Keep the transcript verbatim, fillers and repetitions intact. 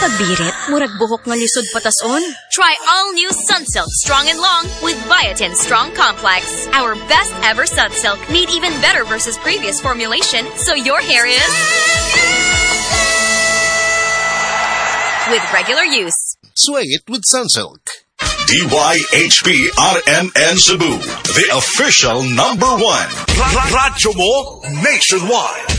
Pagbirit, murag buhok nga lisod patason. Try all-new Sunsilk Strong and Long with Biotin Strong Complex. Our best ever Sunsilk, made even better versus previous formulation, so your hair is... with regular use. Sway it with Sunsilk. D Y H P R M N Cebu, the official number one. Radyo mo nationwide.